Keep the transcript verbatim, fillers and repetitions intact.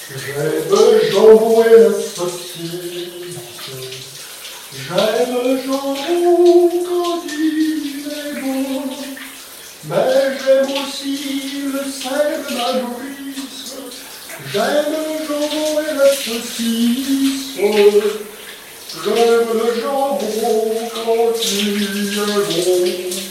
J'aime le jambon et la saucisse. J'aime le jambon quand il est bon. Mais j'aime aussi le sel de ma nourrice. J'aime le jambon et la saucisse. J'aime le jambon quand il est bon.